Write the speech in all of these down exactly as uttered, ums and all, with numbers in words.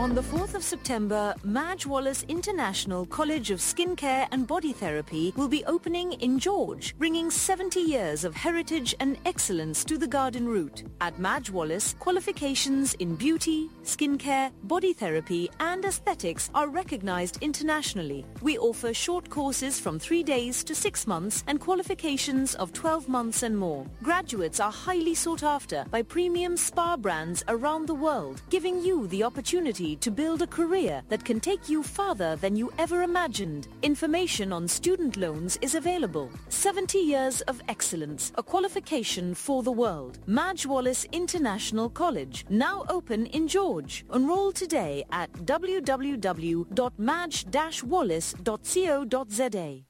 On the fourth of September, Madge Wallace International College of Skincare and Body Therapy will be opening in George, bringing seventy years of heritage and excellence to the garden route. At Madge Wallace, qualifications in beauty, skincare, body therapy and aesthetics are recognized internationally. We offer short courses from three days to six months and qualifications of twelve months and more. Graduates are highly sought after by premium spa brands around the world, giving you the opportunity to build a career that can take you farther than you ever imagined. Information on student loans is available. seventy years of excellence, a qualification for the world. Madge Wallace International College, now open in George. Enroll today at w w w dot madge dash wallace dot co dot z a.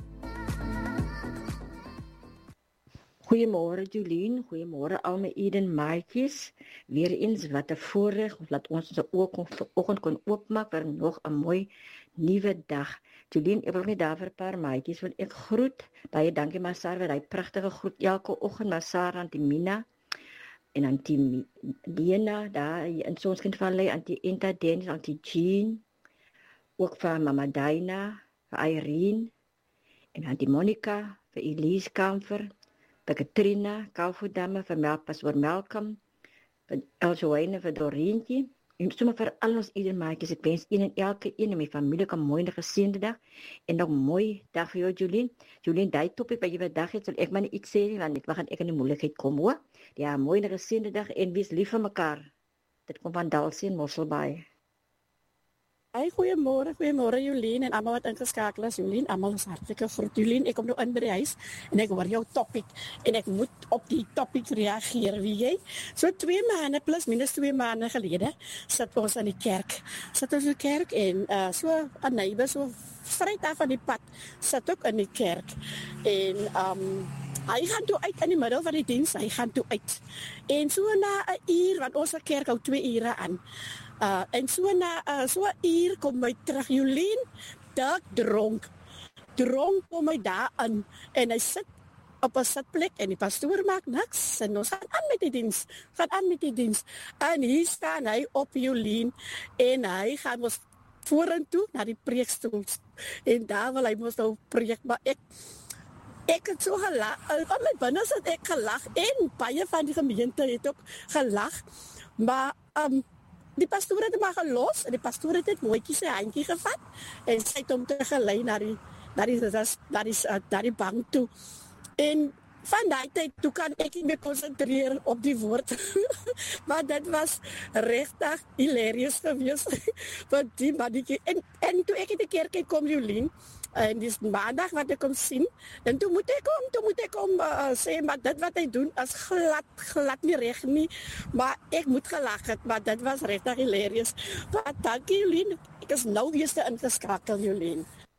Goeiemôre Jolien, goeiemôre al my Eden maatjies. Weer eens wat 'n voorreg laat ons ons oggend kon oopmaak vir nog 'n mooi nuwe dag. Jolien, ek wil net daar vir 'n paar maatjies want ek groet. Baie dankie Masar vir daai pragtige groet elke oggend Masar aan die Mina en aan die Lena daar in Sonskind Vallei, aan die Enta Dennis, aan die Jean, ook vir Mama Daina, vir Irene en aan die Monica, vir Elise Kamfer, vir Katrina, Kaufudame, vir Mel, Pastor Malcolm, vir Eljoine, vir Dorientjie, en sommer vir al ons ieder maatjies. Ek wens een en elke een in my familie 'n mooi en geseënde dag, en nog 'n mooi dag vir jou, Jolien. Jolien, daai topik wat jy vandag het, sal ek maar net iets sê nie, want ek gaan ek in die moeilikheid kom, hoor. Ja, 'n mooi en geseënde dag, en wees lief vir mekaar. Dit kom van Dalsien, Mosselbaai. Hey, goeiemôre, goeiemôre Jolien en almal wat ingeskakel is. Jolien, almal is hartlik groet. Jolien, ek kom nou in by die huis en ek hoor jou topik en ek moet op die topik reageer, wie jy. So twee maande plus minus twee maande gelede sit ons in die kerk. Sit ons in die kerk en uh, so 'n neighbor so vryt af van die pad sit ook in die kerk. En um hy gaan toe uit in die middel van die diens, hy gaan toe uit. En so na 'n uur, want ons kerk hou twee ure aan. Uh, en so na uh, so 'n uur kom my terug, Jolien, dak dronk. Dronk kom my daar in en hy sit op 'n sitplek en die pastoor maak niks en ons gaan aan met die diens. Gaan aan met die diens. En hier staan hy op, Jolien, en hy gaan ons vorentoe na die preekstoel. En daar wil hy mos nou preek, maar ek Ek het so gelag, van my binne het ek gelag en baie van die gemeente het ook gelag, maar um, die pastoor het hom maar gelos en die pastoor het net mooitjie sy handjie gevat en sy het hom teruggelei na die na die na die na die bank toe. En van daai tyd toe kan ek nie meer konsentreer op die woord. Maar dit was regtig hilarious geweest. Want die mannetjie en en toe ek in die kerk kom, Jolien, en dis maandag wat ek kom sien, en toe moet ek kom, toe moet ek kom uh, sê, maar dit wat hy doen is glad, glad nie reg nie, maar ek moet gelag het, maar dit was regtig hilarious. Maar dankie, Jolien, ek is nou weer ingeskakel, Jolien.